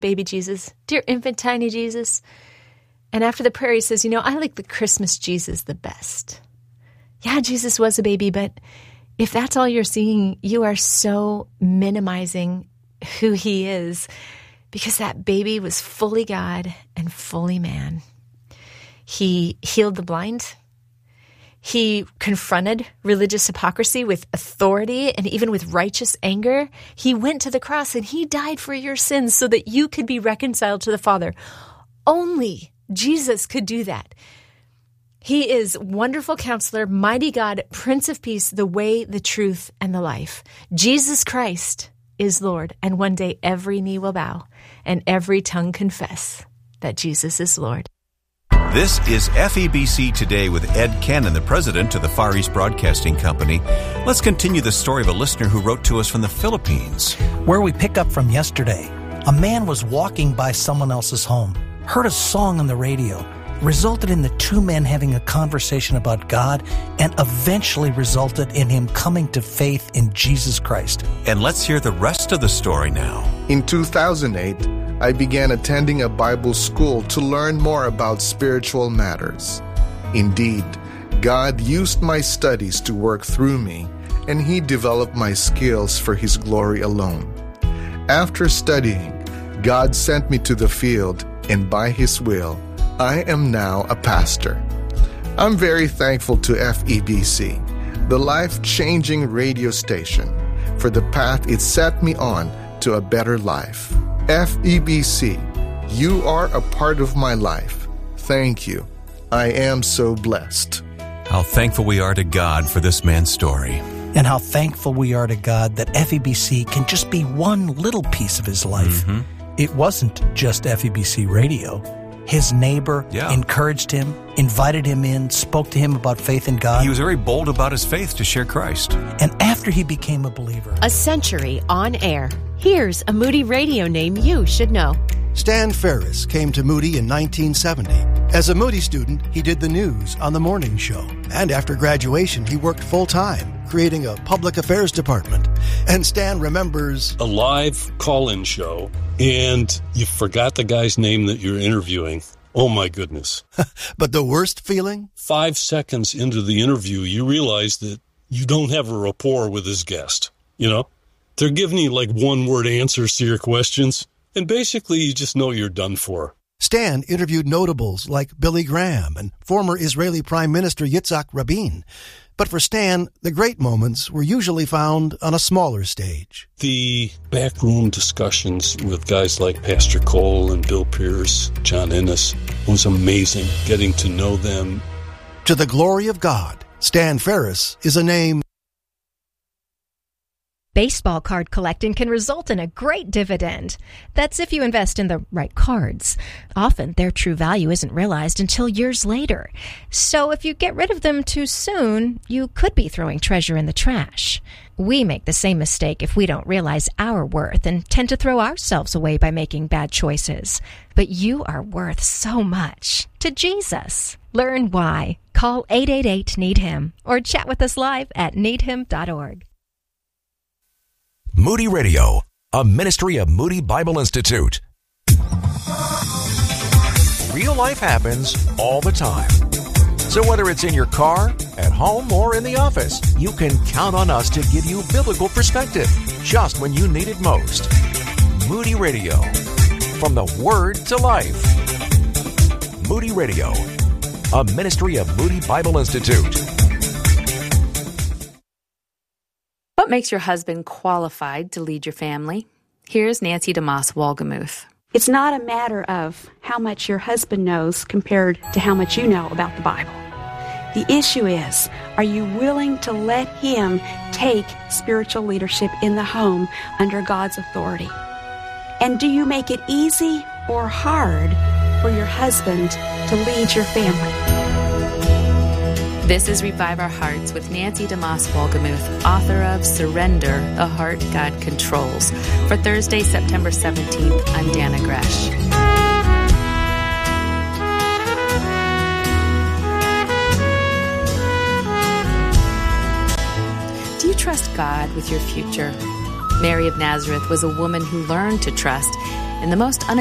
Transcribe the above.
baby Jesus, dear infant tiny Jesus. And after the prayer, he says, I like the Christmas Jesus the best. Yeah, Jesus was a baby, but if that's all you're seeing, you are so minimizing who he is, because that baby was fully God and fully man. He healed the blind. He confronted religious hypocrisy with authority and even with righteous anger. He went to the cross and he died for your sins so that you could be reconciled to the Father. Only Jesus could do that. He is wonderful counselor, mighty God, Prince of Peace, the way, the truth, and the life. Jesus Christ is Lord, and one day every knee will bow and every tongue confess that Jesus is Lord. This is FEBC Today with Ed Cannon, the president of the Far East Broadcasting Company. Let's continue the story of a listener who wrote to us from the Philippines. Where we pick up from yesterday, a man was walking by someone else's home, heard a song on the radio, resulted in the two men having a conversation about God, and eventually resulted in him coming to faith in Jesus Christ. And let's hear the rest of the story now. In 2008, I began attending a Bible school to learn more about spiritual matters. Indeed, God used my studies to work through me, and He developed my skills for His glory alone. After studying, God sent me to the field, and by His will, I am now a pastor. I'm very thankful to FEBC, the life-changing radio station, for the path it set me on to a better life. FEBC, you are a part of my life. Thank you. I am so blessed. How thankful we are to God for this man's story. And how thankful we are to God that FEBC can just be one little piece of his life. Mm-hmm. It wasn't just FEBC radio. His neighbor encouraged him, invited him in, spoke to him about faith in God. He was very bold about his faith to share Christ. And after he became a believer... A century on air. Here's a Moody radio name you should know. Stan Ferris came to Moody in 1970. As a Moody student, he did the news on the morning show. And after graduation, he worked full-time, creating a public affairs department. And Stan remembers... a live call-in show, and you forgot the guy's name that you're interviewing. Oh, my goodness. But the worst feeling? 5 seconds into the interview, you realize that you don't have a rapport with his guest. They're giving you like one-word answers to your questions, and basically you just know you're done for. Stan interviewed notables like Billy Graham and former Israeli Prime Minister Yitzhak Rabin. But for Stan, the great moments were usually found on a smaller stage. The backroom discussions with guys like Pastor Cole and Bill Pierce, John Ennis, was amazing, getting to know them. To the glory of God, Stan Ferris is a name. Baseball card collecting can result in a great dividend. That's if you invest in the right cards. Often, their true value isn't realized until years later. So if you get rid of them too soon, you could be throwing treasure in the trash. We make the same mistake if we don't realize our worth and tend to throw ourselves away by making bad choices. But you are worth so much to Jesus. Learn why. Call 888-NEED-HIM or chat with us live at needhim.org. Moody Radio, a ministry of Moody Bible Institute. Real life happens all the time. So whether it's in your car, at home, or in the office, you can count on us to give you biblical perspective just when you need it most. Moody Radio, from the Word to life. Moody Radio, a ministry of Moody Bible Institute. What makes your husband qualified to lead your family? Here's Nancy DeMoss Wolgemuth. It's not a matter of how much your husband knows compared to how much you know about the Bible. The issue is, are you willing to let him take spiritual leadership in the home under God's authority? And do you make it easy or hard for your husband to lead your family? This is Revive Our Hearts with Nancy DeMoss Wolgemuth, author of Surrender, a Heart God Controls. For Thursday, September 17th, I'm Dana Gresh. Do you trust God with your future? Mary of Nazareth was a woman who learned to trust, in the most